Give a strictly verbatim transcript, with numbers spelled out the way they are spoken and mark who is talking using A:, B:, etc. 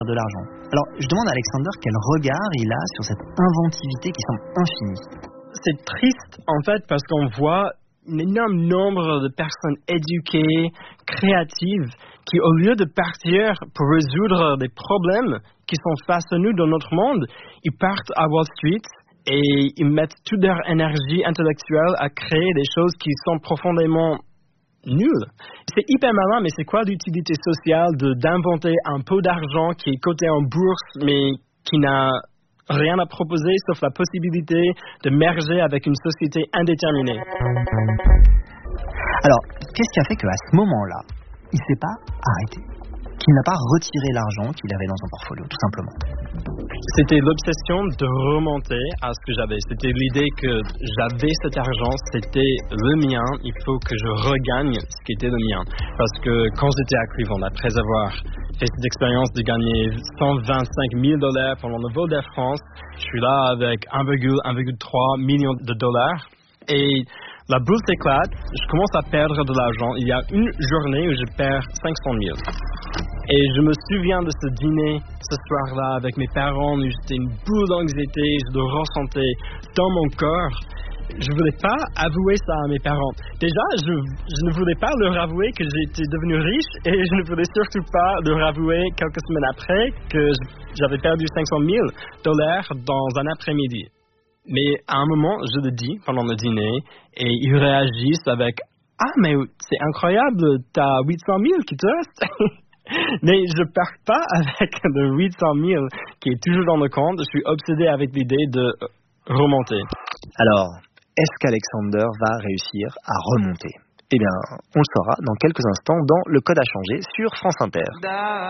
A: de l'argent. Alors, je demande à Alexander quel regard il a sur cette inventivité qui semble infinie.
B: C'est triste, en fait, parce qu'on voit un énorme nombre de personnes éduquées, créatives, qui, au lieu de partir pour résoudre des problèmes qui sont face à nous dans notre monde, ils partent à Wall Street et ils mettent toute leur énergie intellectuelle à créer des choses qui sont profondément nulles. C'est hyper malin, mais c'est quoi l'utilité sociale de, d'inventer un pot d'argent qui est coté en bourse, mais qui n'a rien à proposer sauf la possibilité de merger avec une société indéterminée.
A: Alors, qu'est-ce qui a fait qu'à ce moment-là, il ne s'est pas arrêté, qu'il n'a pas retiré l'argent qu'il avait dans son portfolio, tout simplement?
B: C'était l'obsession de remonter à ce que j'avais. C'était l'idée que j'avais cet argent, c'était le mien, il faut que je regagne ce qui était le mien. Parce que quand j'étais à Cleveland, après avoir fait cette expérience de gagner cent vingt-cinq mille dollars pendant le vol d'Air France, je suis là avec un virgule trois million de dollars et la bourse éclate, je commence à perdre de l'argent. Il y a une journée où je perds cinq cent mille. Et je me souviens de ce dîner, ce soir-là, avec mes parents, où j'étais une boule d'anxiété, je le ressentais dans mon corps. Je ne voulais pas avouer ça à mes parents. Déjà, je, je ne voulais pas leur avouer que j'étais devenu riche et je ne voulais surtout pas leur avouer quelques semaines après que j'avais perdu cinq cent mille dollars dans un après-midi. Mais à un moment, je le dis pendant le dîner et ils réagissent avec « Ah, mais c'est incroyable, t'as huit cent mille qui te restent !» Mais je ne pars pas avec le huit cent mille qui est toujours dans le compte. Je suis obsédé avec l'idée de remonter.
A: Alors, est-ce qu'Alexander va réussir à remonter? Eh bien, on le saura dans quelques instants dans Le Code à changer sur France Inter.